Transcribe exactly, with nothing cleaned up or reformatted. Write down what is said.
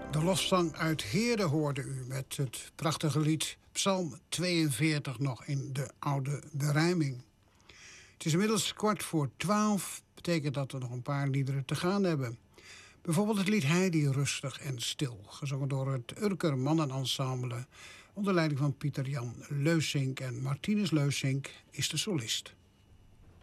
De lofzang uit Heerde hoorde u met het prachtige lied Psalm tweeënveertig nog in de oude berijming. Het is inmiddels kwart voor twaalf, betekent dat we nog een paar liederen te gaan hebben. Bijvoorbeeld het lied Heidi Rustig en Stil, gezongen door het Urker Mannenensemble onder leiding van Pieter Jan Leusink en Martinus Leusink is de solist.